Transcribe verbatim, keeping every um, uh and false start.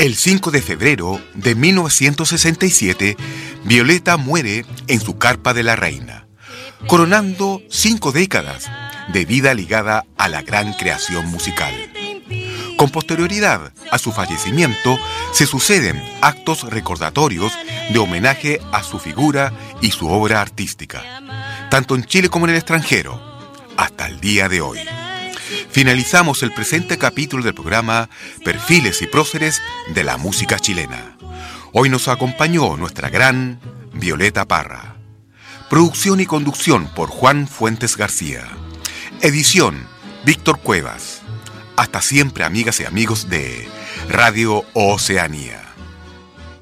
El cinco de febrero de mil novecientos sesenta y siete, Violeta muere en su carpa de la Reina, coronando cinco décadas de vida ligada a la gran creación musical. Con posterioridad a su fallecimiento, se suceden actos recordatorios de homenaje a su figura y su obra artística, tanto en Chile como en el extranjero, hasta el día de hoy. Finalizamos el presente capítulo del programa Perfiles y Próceres de la Música Chilena. Hoy nos acompañó nuestra gran Violeta Parra. Producción y conducción por Juan Fuentes García. Edición Víctor Cuevas. Hasta siempre, amigas y amigos de Radio Oceanía.